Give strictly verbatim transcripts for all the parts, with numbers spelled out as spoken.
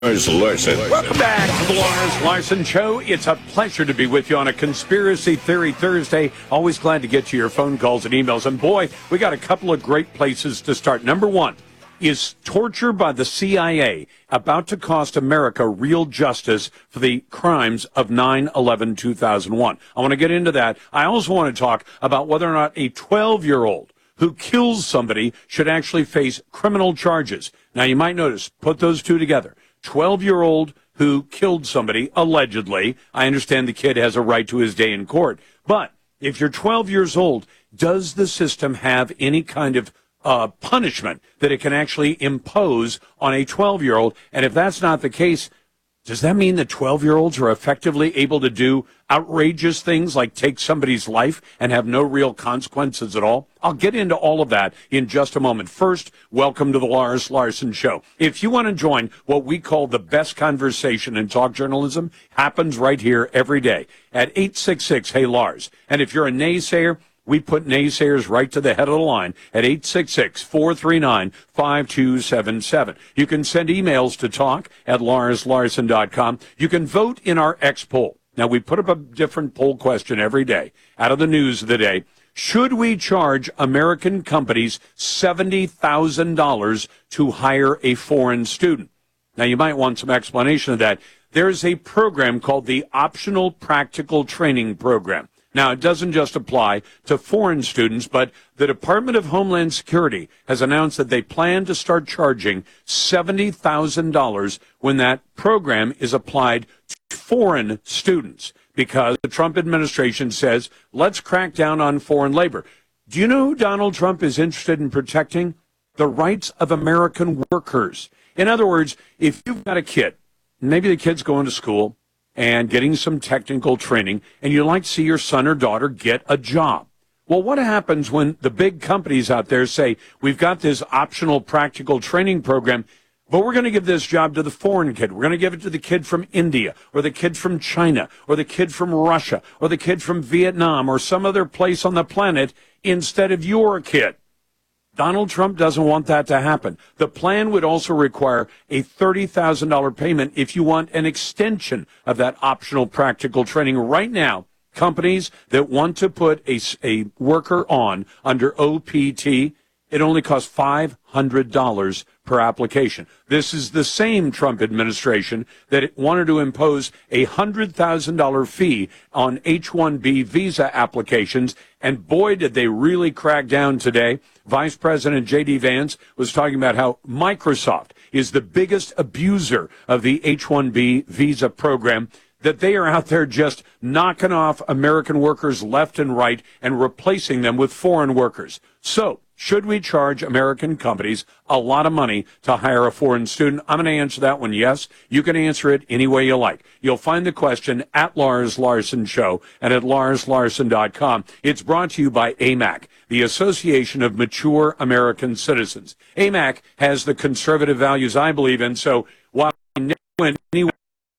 Lars Larson. Welcome back to the Lars Larson Show. It's a pleasure to be with you on a Conspiracy Theory Thursday. Always glad to get to your phone calls and emails. And boy, we got a couple of great places to start. Number one, is torture by the C I A about to cost America real justice for the crimes of nine eleven two thousand one? I want to get into that. I also want to talk about whether or not a twelve-year-old who kills somebody should actually face criminal charges. Now, you might notice, put those two together. twelve-year-old who killed somebody, allegedly. I understand the kid has a right to his day in court. But if you're twelve years old, does the system have any kind of uh, punishment that it can actually impose on a twelve-year-old? And if that's not the case, does that mean that twelve-year-olds are effectively able to do outrageous things like take somebody's life and have no real consequences at all? I'll get into all of that in just a moment. First, welcome to the Lars Larson Show. If you want to join what we call the best conversation in talk journalism, happens right here every day at eight six six, hey Lars. And if you're a naysayer, we put naysayers right to the head of the line at eight six six, four three nine, five two seven seven. You can send emails to talk at lars larson dot com. You can vote in our X poll. Now, we put up a different poll question every day out of the news of the day. Should we charge American companies seventy thousand dollars to hire a foreign student? Now, you might want some explanation of that. There's a program called the Optional Practical Training Program. Now, it doesn't just apply to foreign students, but the Department of Homeland Security has announced that they plan to start charging seventy thousand dollars when that program is applied to foreign students, because the Trump administration says, let's crack down on foreign labor. Do you know who Donald Trump is interested in protecting? The rights of American workers. In other words, if you've got a kid, maybe the kid's going to school and getting some technical training, and you like to see your son or daughter get a job. Well, what happens when the big companies out there say, we've got this optional practical training program, but we're going to give this job to the foreign kid. We're going to give it to the kid from India, or the kid from China, or the kid from Russia, or the kid from Vietnam, or some other place on the planet instead of your kid. Donald Trump doesn't want that to happen. The plan would also require a thirty thousand dollars payment if you want an extension of that optional practical training. Right now, companies that want to put a, a worker on under O P T, it only costs five hundred dollars per application. This is the same Trump administration that wanted to impose a one hundred thousand dollars fee on H one B visa applications, and boy, did they really crack down today. Vice President J D Vance was talking about how Microsoft is the biggest abuser of the H one B visa program, that they are out there just knocking off American workers left and right and replacing them with foreign workers. So, should we charge American companies a lot of money to hire a foreign student? I'm going to answer that one yes. You can answer it any way you like. You'll find the question at Lars Larson Show and at lars larson dot com. It's brought to you by A M A C, the Association of Mature American Citizens. A M A C has the conservative values I believe in, so while I never went anywhere,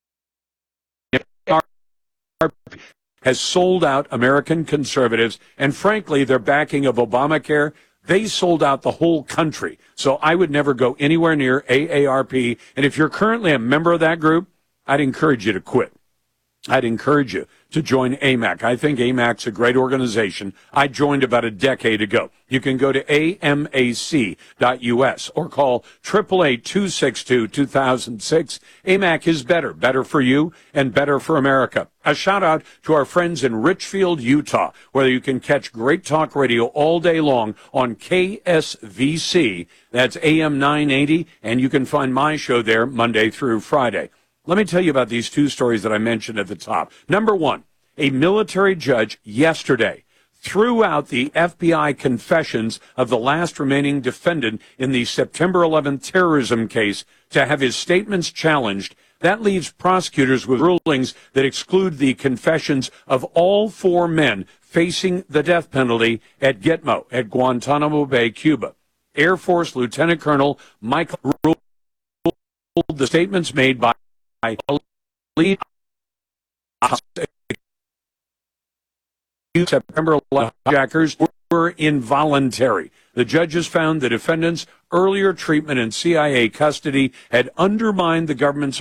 has sold out American conservatives, and frankly, their backing of Obamacare, they sold out the whole country. So I would never go anywhere near A A R P. And if you're currently a member of that group, I'd encourage you to quit. I'd encourage you to join A M A C. I think A M A C's a great organization. I joined about a decade ago. You can go to A M A C dot U S or call eight eight eight, two six two, two thousand six. A M A C is better, better for you and better for America. A shout out to our friends in Richfield, Utah, where you can catch great talk radio all day long on K S V C. That's A M nine eighty, and you can find my show there Monday through Friday. Let me tell you about these two stories that I mentioned at the top. Number one, a military judge yesterday threw out the F B I confessions of the last remaining defendant in the September eleventh terrorism case to have his statements challenged. That leaves prosecutors with rulings that exclude the confessions of all four men facing the death penalty at Gitmo at Guantanamo Bay, Cuba. Air Force Lieutenant Colonel Michael ruled the statements made by lead September eleventh hijackers were were involuntary. The judges found the defendants' earlier treatment in C I A custody had undermined the government's